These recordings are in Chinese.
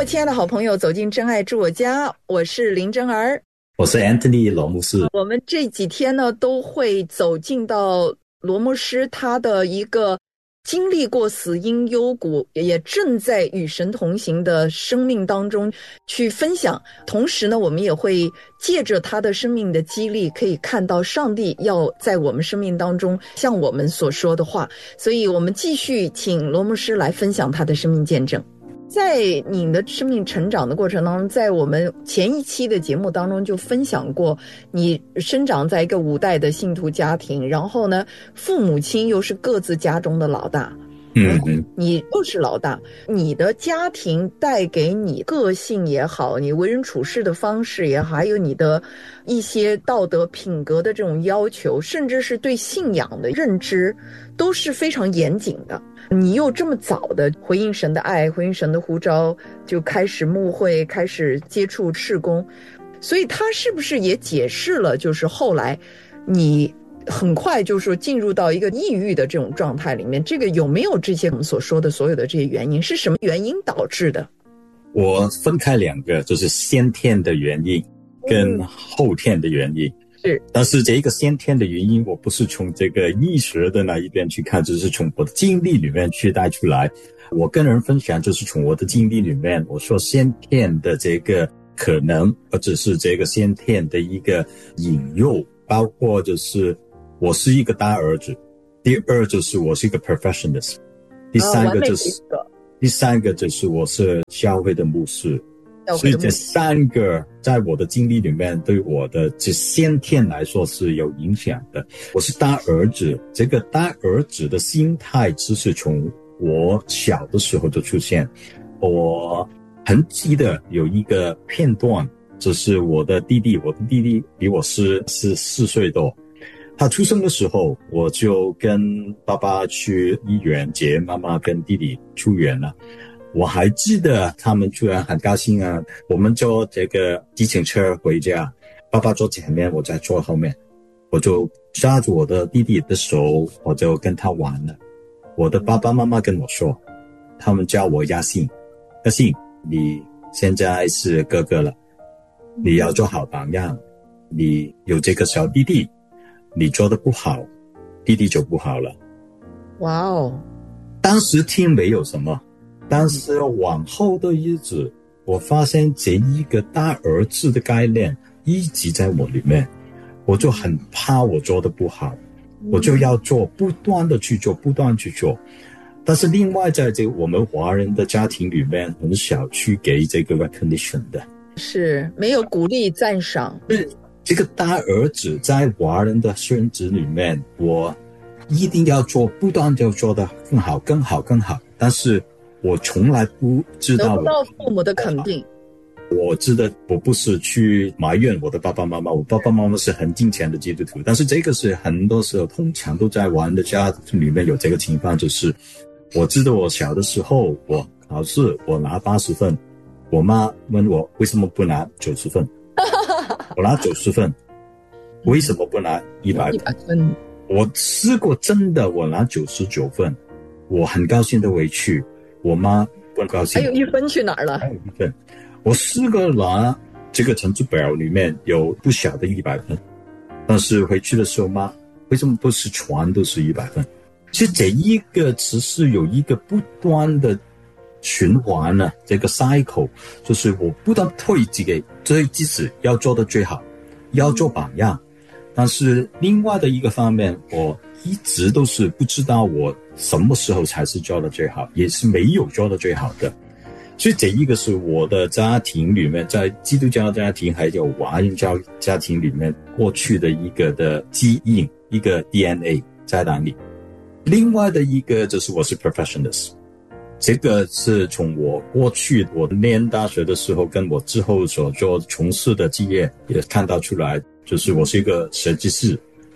亲爱的好朋友，走进真爱住我家，我是林真儿， 我是 Anthony 罗牧师。 我们这几天呢都会走进到罗牧师他的一个经历过死荫幽谷，也正在与神同行的生命当中去分享。同时呢，我们也会借着他的生命的激励，可以看到上帝要在我们生命当中向我们所说的话。所以我们继续请罗牧师来分享他的生命见证。在你的生命成长的过程当中，在我们前一期的节目当中就分享过，你生长在一个5代的信徒家庭，然后呢，父母亲又是各自家中的老大，你又是老大，你的家庭带给你个性也好，你为人处事的方式也好，还有你的一些道德品格的这种要求，甚至是对信仰的认知，都是非常严谨的。你又这么早的回应神的爱，回应神的呼召，就开始牧会，开始接触事工，所以他是不是也解释了，就是后来你很快就是说进入到一个抑郁的这种状态里面，这个有没有这些我们所说的所有的这些原因，是什么原因导致的？ 我分开2个，就是先天的原因跟后天的原因。 是， 但是这个先天的原因，我不是从这个医学的那一边去看，就是从我的经历里面去带出来。我跟人分享，就是从我的经历里面，我说先天的这个可能，或者是这个先天的一个引诱，包括就是我是一个大儿子，第二就是我是一个 perfectionist， 第三个就是我是教会的牧师。所以这3个在我的经历里面对我的这先天来说是有影响的。我是大儿子，这个大儿子的心态只是从我小的时候就出现。我很记得有一个片段，就是我的弟弟比我是4岁多。他出生的时候，我就跟爸爸去医院接妈妈跟弟弟出院了。我还记得他们突然很高兴啊，我们坐这个计程车回家，爸爸坐前面，我在坐后面，我就抓住我的弟弟的手，我就跟他玩了。我的爸爸妈妈跟我说，他们叫我亚信，你现在是哥哥了，你要做好榜样，你有这个小弟弟，你做得不好，弟弟就不好了。 哇哦！ 当时听没有什么，但是往后的日子，我发现这一个大儿子的概念一直在我里面，我就很怕我做得不好，我就要做，不断的去做。但是另外在这个我们华人的家庭里面，很少去给这个 recognition 的，是没有鼓励赞赏。 这个大儿子在华人的圈子里面，我一定要做，不断就做得更好，但是我从来不知道得不到父母的肯定。 我知道我不是去埋怨我的爸爸妈妈，我爸爸妈妈是很敬虔的基督徒，但是这个是很多时候通常都在玩的家里面有这个情况，就是我记得我小的时候，我考试我拿80分，我妈问我为什么不拿90分，我拿90分，为什么不拿100分？我试过真的我拿99分，我很高兴的回去，我妈不高兴。 还有1分去哪儿了？ 还有1分。我4个拿这个成绩表里面有不小的100分，但是回去的时候，妈，为什么不是全都是100分？其实这一个只是有一个不断的循环呢，这个 cycle 就是我不断推自己要做的最好，要做榜样。但是另外的一个方面，我一直都是不知道我什么时候才是做的最好，也是没有做的最好的。所以这一个是我的家庭里面，在基督教家庭还有华人家庭里面过去的一个的基因，一个 DNA 在那里。另外的一个就是我是 perfectionist， 这个是从我过去我念大学的时候跟我之后所做从事的职业也看到出来，就是我是一个设计师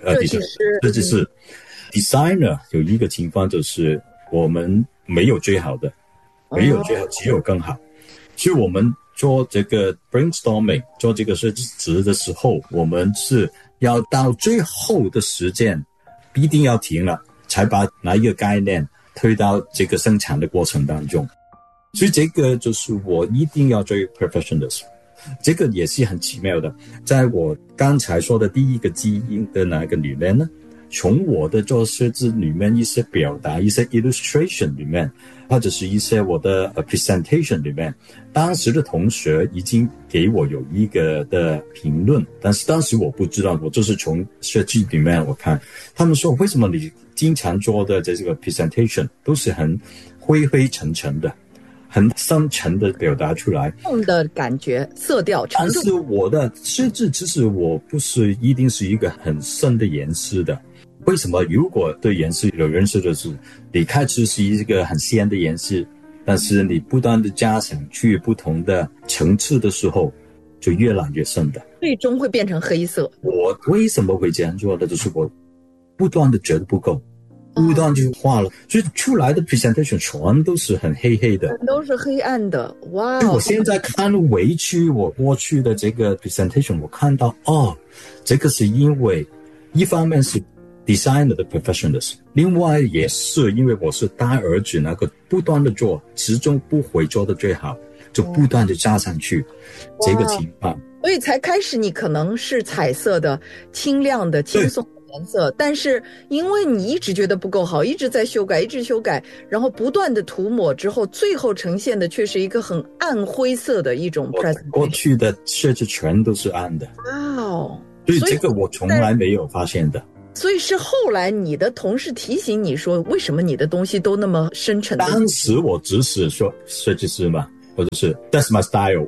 designer。 有一个情况就是我们没有最好的，没有最好，只有更好。所以我们做这个 brainstorming 做这个设计值的时候，我们是要到最后的时间必定要停了，才把哪一个概念推到这个生产的过程当中。 所以这个就是我一定要追 perfectionism， 这个也是很奇妙的。在我刚才说的第一个基因的那个里面呢，从我的做设置里面一些表达，一些 illustration 里面，或者是一些我的presentation 里面，当时的同学已经给我有一个的评论，但是当时我不知道，我就是从设计里面我看他们说，为什么你经常做的这个 presentation 都是很灰灰沉沉的，很深沉的表达出来， 重的感觉，色调沉重。 但是我的设置其实我不是一定是一个很深的颜色的。为什么？如果对颜色有认识的是，你开始是一个很鲜的颜色，但是你不断的加上去不同的层次的时候，就越来越深的， 最终会变成黑色。 我为什么会这样做的？就是我不断的觉得不够，不断就画了，所以出来的 presentation 全都是很黑黑的， 都是黑暗的。哇！ 我现在看回去我过去的这个 presentation， 我看到这个是因为一方面是designer 的 professionalism， 另外也是因为我是大儿子，那个不断的做，始终不会做的最好，就不断的加上去这个情况， 所以才开始你可能是彩色的、清亮的、轻松的颜色，但是因为你一直觉得不够好，一直在修改，一直修改，然后不断的涂抹之后，最后呈现的却是一个很暗灰色的一种 presentation。 过去的设置全都是暗的。 哇！ 所以这个我从来没有发现的。 所以是后来你的同事提醒你说，为什么你的东西都那么深沉的？ 当时我只是说设计师嘛，或者是 that's my style，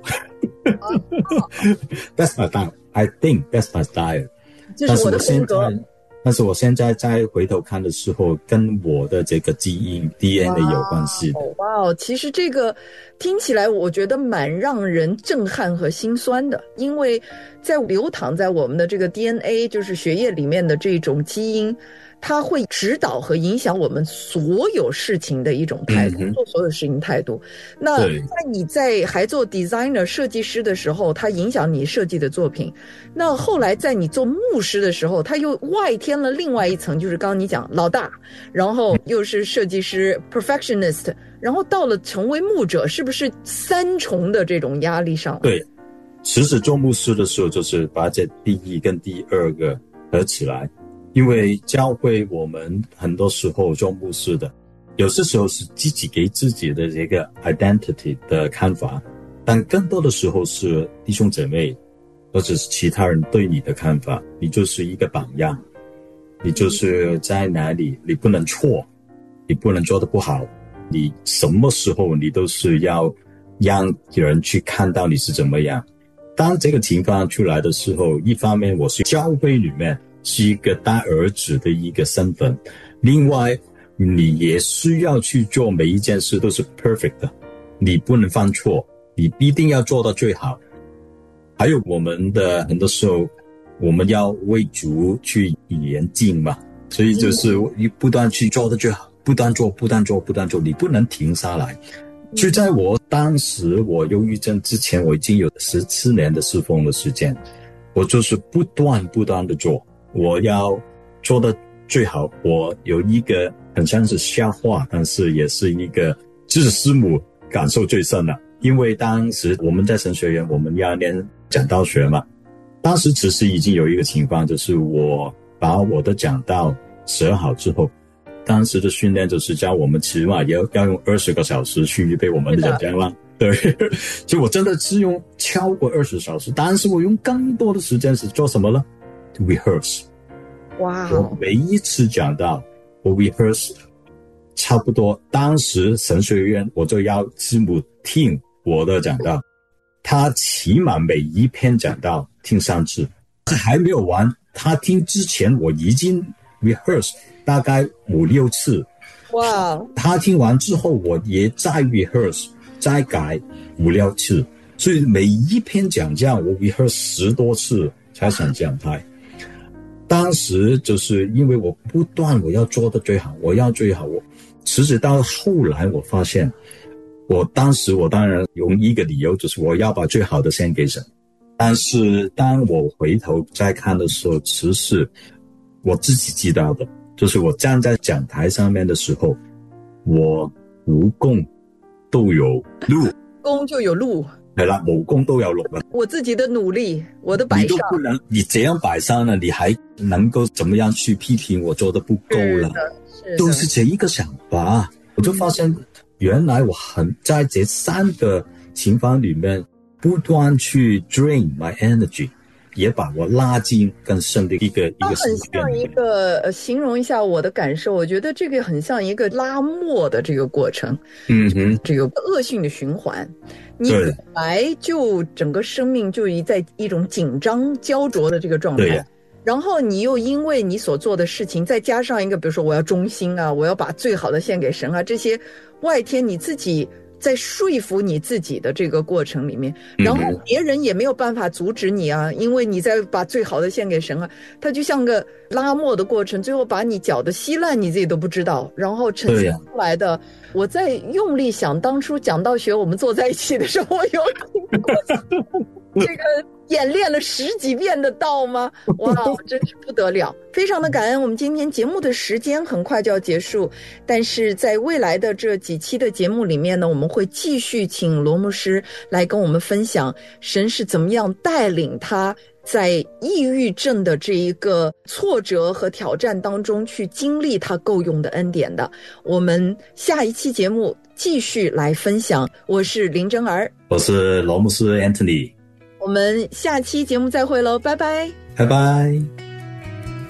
that's my style， I think that's my style。 这是我的风格。 但是我现在再回头看的时候，跟我的这个基因 DNA 有关系的。 哇，其实这个听起来我觉得蛮让人震撼和心酸的，因为在流淌在我们的这个 DNA， 就是血液里面的这种基因，它会指导和影响我们所有事情的一种态度，做所有事情态度。那在你还做 designer 设计师的时候，它影响你设计的作品。那后来在你做牧师的时候，它又外添了另外一层，就是刚刚你讲老大，然后又是设计师 perfectionist， 然后到了成为牧者，是不是三重的这种压力上？ 对，其实做牧师的时候，就是把这第一跟第二个合起来。因为教会我们很多时候做牧师的，有些时候是自己给自己的这个 identity 的看法，但更多的时候是弟兄姐妹或者是其他人对你的看法。你就是一个榜样，你就是在哪里你不能错，你不能做得不好，你什么时候你都是要让人去看到你是怎么样。当这个情况出来的时候，一方面我是教会里面是一个大儿子的一个身份，另外你也需要去做每一件事都是 perfect 的，你不能犯错，你一定要做到最好。还有我们的很多时候我们要为主去演进嘛，所以就是你不断去做的最好，不断做，你不能停下来。就在我当时我忧郁症之前，我已经有14年的侍奉的时间，我就是不断的做，我要做的最好。我有一个很像是笑话，但是也是一个就是师母感受最深了。因为当时我们在神学院我们要念讲道学嘛，当时其实已经有一个情况，就是我把我的讲道写好之后，当时的训练就是教我们起码要用20个小时去预备我们的讲讲啦。对，所以我真的是用超过20小时，但是我用更多的时间是做什么呢？ To rehearse。 哇， 我每一次讲到我 rehearse 差不多，当时神学院我就要师母听我的讲道，他起码每一篇讲道听3次，还没有完，他听之前我已经 rehearse 大概5-6次。 哇！ 他听完之后我也再 rehearse 再改5-6次，所以每一篇讲讲我 rehearse 10多次才上讲台。当时就是因为我不断我要做的最好，我要最好。我其实到后来我发现，我当时我当然用一个理由，就是我要把最好的献给神。但是当我回头再看的时候，其实我自己知道的，就是我站在讲台上面的时候，我无功都有路， 功就有路。 係啦，無功都有祿啊。 我自己的努力，我的擺上， 你都不能，你這樣擺上了，你還能夠怎麼樣去批評我做得不夠了？都是這一個想法。我就發現，原來我在這3個情況裡面不斷去 drain my energy， 也把我拉進更深的一個它很像一個形容一下我的感受，我覺得這個很像一個拉磨的這個過程，這個惡性的循環。你本來就整個生命就在一種緊張焦灼的這個狀態，然後你又因為你所做的事情，再加上一個比如說我要忠心啊，我要把最好的獻給神啊，這些外天你自己在說服你自己的這個過程裡面，然後別人也沒有辦法阻止你啊，因為你在把最好的獻給神啊，它就像個拉磨的過程，最後把你攪得稀爛你自己都不知道，然後呈現出來的。我在用力想當初講道學我們坐在一起的時候，我有聽過這個演練了10幾遍的道嗎？哇，真是不得了，非常的感恩。我們今天節目的時間很快就要結束，但是在未來的這幾期的節目裡面呢，我們會繼續請羅牧師來跟我們分享神是怎麼樣帶領他在抑鬱症的這一個挫折和挑戰當中去經歷他夠用的恩典的。我們下一期節目繼續來分享。我是林珍兒， 我是羅牧師 Anthony， 我們下期節目再會嘍，拜拜， 拜拜。